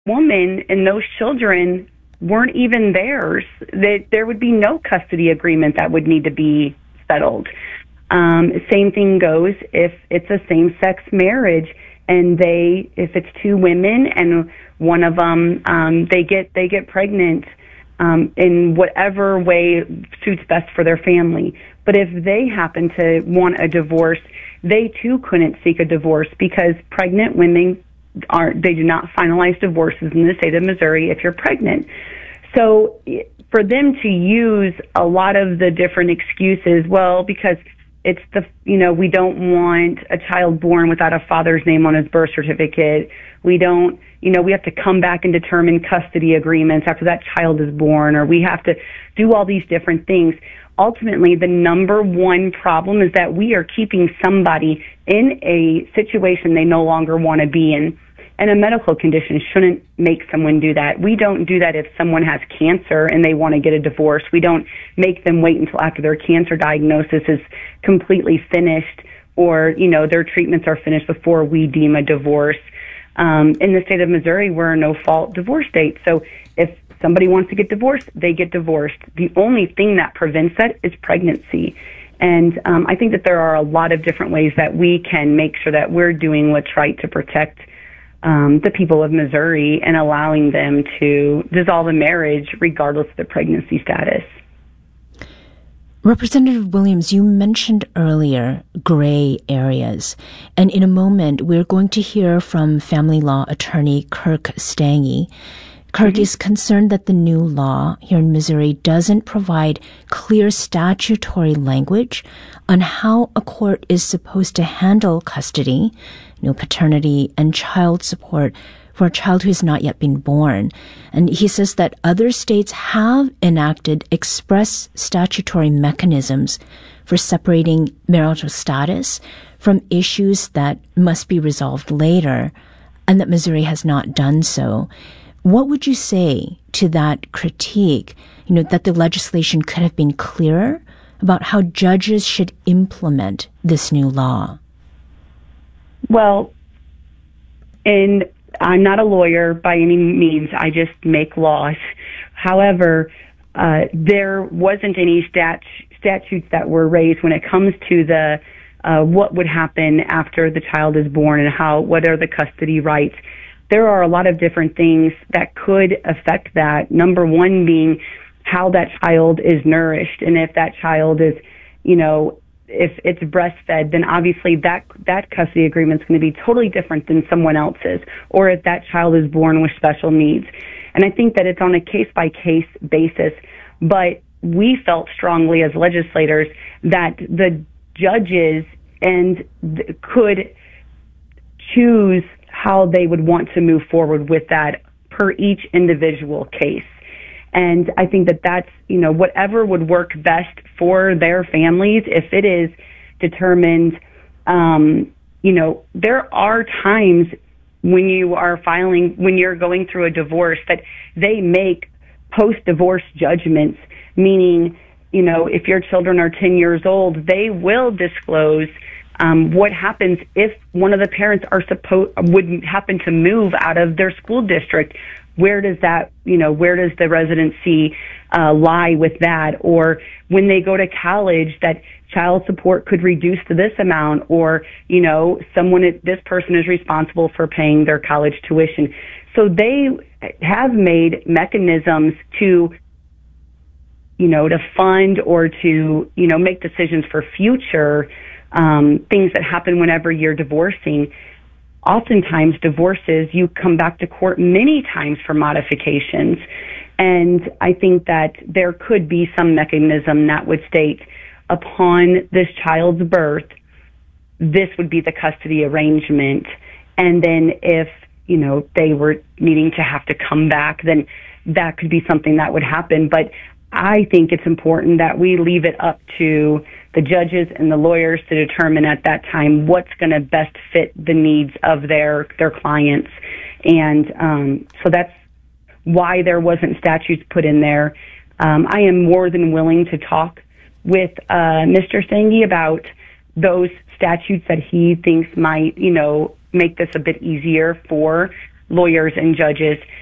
woman and those children weren't even theirs. That there would be no custody agreement that would need to be settled. Same thing goes if it's a same-sex marriage, and if it's two women and one of them they get pregnant in whatever way suits best for their family. But if they happen to want a divorce, they too couldn't seek a divorce, because pregnant women they do not finalize divorces in the state of Missouri if you're pregnant. So for them to use a lot of the different excuses, well, because it's we don't want a child born without a father's name on his birth certificate. We don't, we have to come back and determine custody agreements after that child is born, or we have to do all these different things. Ultimately, the number one problem is that we are keeping somebody in a situation they no longer want to be in. And a medical condition shouldn't make someone do that. We don't do that if someone has cancer and they want to get a divorce. We don't make them wait until after their cancer diagnosis is completely finished, or, their treatments are finished before we deem a divorce. In the state of Missouri, we're a no-fault divorce state. So if somebody wants to get divorced, they get divorced. The only thing that prevents that is pregnancy. And I think that there are a lot of different ways that we can make sure that we're doing what's right to protect the people of Missouri and allowing them to dissolve a marriage regardless of the pregnancy status. Representative Williams, you mentioned earlier gray areas, and in a moment we're going to hear from family law attorney Kirk Stange. Kirk is concerned that the new law here in Missouri doesn't provide clear statutory language on how a court is supposed to handle custody, paternity, and child support for a child who has not yet been born. And he says that other states have enacted express statutory mechanisms for separating marital status from issues that must be resolved later, and that Missouri has not done so. What would you say to that critique, that the legislation could have been clearer about how judges should implement this new law? Well, and I'm not a lawyer by any means. I just make laws. However, there wasn't any statutes that were raised when it comes to the what would happen after the child is born and what are the custody rights. There are a lot of different things that could affect that. Number one being how that child is nourished, and if that child is, if it's breastfed, then obviously that custody agreement is going to be totally different than someone else's, or if that child is born with special needs. And I think that it's on a case-by-case basis, but we felt strongly as legislators that the judges could choose how they would want to move forward with that per each individual case. And I think that that's, whatever would work best for their families, if it is determined, there are times when you're going through a divorce that they make post-divorce judgments, meaning, if your children are 10 years old, they will disclose what happens if one of the parents would happen to move out of their school district. Where does the residency lie with that? Or when they go to college, that child support could reduce to this amount, or, this person is responsible for paying their college tuition. So they have made mechanisms to fund or to, make decisions for future things that happen whenever you're divorcing. Oftentimes, divorces, you come back to court many times for modifications. And I think that there could be some mechanism that would state, upon this child's birth, this would be the custody arrangement. And then if, they were needing to have to come back, then that could be something that would happen. But I think it's important that we leave it up to the judges and the lawyers to determine at that time what's going to best fit the needs of their clients. And so that's why there wasn't statutes put in there. I am more than willing to talk with Mr. Stange about those statutes that he thinks might, make this a bit easier for lawyers and judges